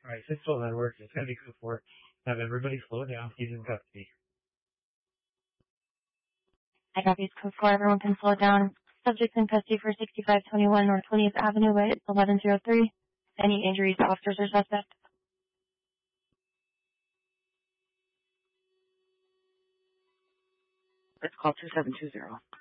Alright, 612, that works. It's gonna be code 4. Have everybody slow down. He's in custody. I copy. It's code 4. Everyone can slow down. Subject's in custody for 6521 North 20th Avenue with 1103. Any injuries to officers or suspect? Let's call 2720.